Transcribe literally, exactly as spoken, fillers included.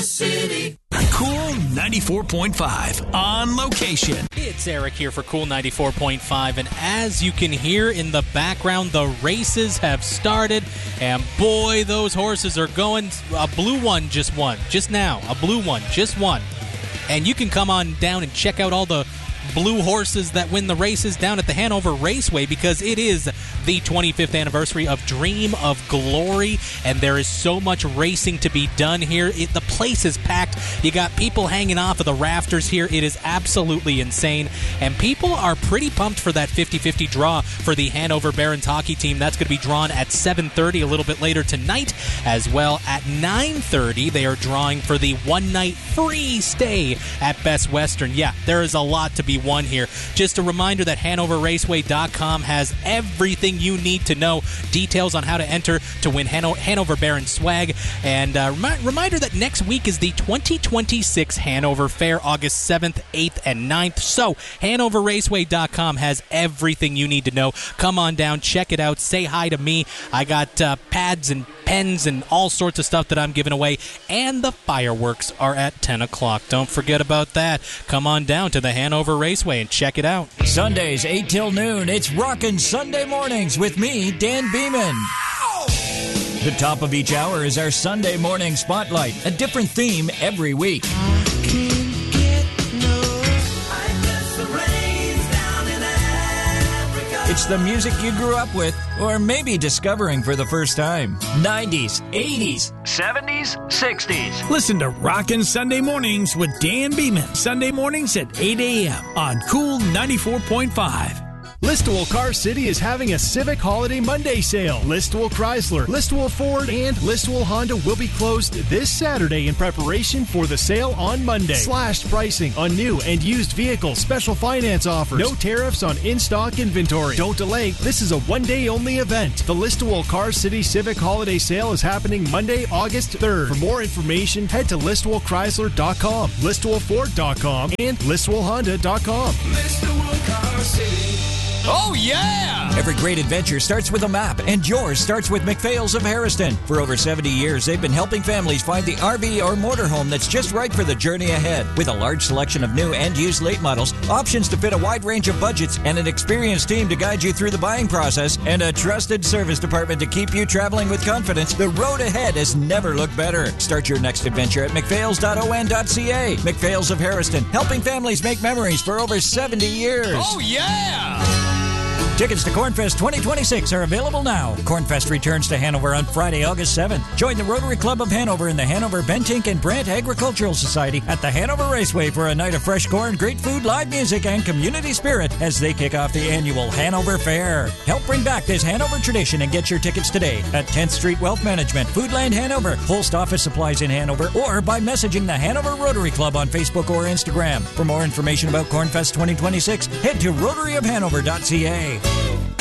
City. Cool ninety-four point five on location. It's Eric here for Cool ninety-four point five, and as you can hear in the background, the races have started, and boy, those horses are going. A blue one just won, just now. A blue one just won. And you can come on down and check out all the blue horses that win the races down at the Hanover Raceway, because it is the twenty-fifth anniversary of Dream of Glory, and there is so much racing to be done here. It, the place is packed. You got people hanging off of the rafters here. It is absolutely insane, and people are pretty pumped for that fifty-fifty draw for the Hanover Barons hockey team. That's going to be drawn at seven thirty a little bit later tonight. As well, at nine thirty, they are drawing for the one-night free stay at Best Western. Yeah, there is a lot to be won here. Just a reminder that Hanover Raceway dot com has everything you need to know. Details on how to enter to win Hano- Hanover Barons swag. And uh, remi- reminder that next week is the twenty twenty-six Hanover Fair, August seventh, eighth, and ninth. So, Hanover Raceway dot com has everything you need to know. Come on down, check it out, say hi to me. I got uh, pads and pens and all sorts of stuff that I'm giving away. And the fireworks are at ten o'clock. Don't forget about that. Come on down to the Hanover Raceway and check it out. Sundays, eight till noon, it's Rockin' Sunday Mornings with me, Dan Beeman. The top of each hour is our Sunday morning spotlight, a different theme every week. It's the music you grew up with, or maybe discovering for the first time. nineties, eighties, seventies, sixties. Listen to Rockin' Sunday Mornings with Dan Beeman. Sunday mornings at eight a.m. on Cool ninety-four point five. Listowel Car City is having a Civic Holiday Monday sale. Listowel Chrysler, Listowel Ford, and Listowel Honda will be closed this Saturday in preparation for the sale on Monday. Slashed pricing on new and used vehicles, special finance offers, no tariffs on in-stock inventory. Don't delay, this is a one-day-only event. The Listowel Car City Civic Holiday Sale is happening Monday, August third. For more information, head to Listowel Chrysler dot com, Listowel Ford dot com, and Listowel Honda dot com. Listowel Car City. Oh, yeah! Every great adventure starts with a map, and yours starts with McPhail's of Harrison. For over seventy years, they've been helping families find the R V or motorhome that's just right for the journey ahead. With a large selection of new and used late models, options to fit a wide range of budgets, and an experienced team to guide you through the buying process, and a trusted service department to keep you traveling with confidence, the road ahead has never looked better. Start your next adventure at mcphails dot o n dot c a. McPhail's of Harrison, helping families make memories for over seventy years. Oh, yeah! Tickets to Cornfest twenty twenty-six are available now. Cornfest returns to Hanover on Friday, August seventh. Join the Rotary Club of Hanover and the Hanover Bentink and Brandt Agricultural Society at the Hanover Raceway for a night of fresh corn, great food, live music, and community spirit as they kick off the annual Hanover Fair. Help bring back this Hanover tradition and get your tickets today at tenth Street Wealth Management, Foodland Hanover, Holst Office Supplies in Hanover, or by messaging the Hanover Rotary Club on Facebook or Instagram. For more information about Cornfest twenty twenty-six, head to rotary of hanover dot c a.